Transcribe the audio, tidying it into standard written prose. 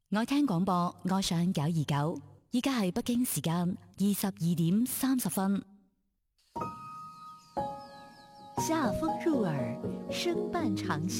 愛聽廣播，愛上929。依家係北京時間22點30分。 夏風入耳，聲伴長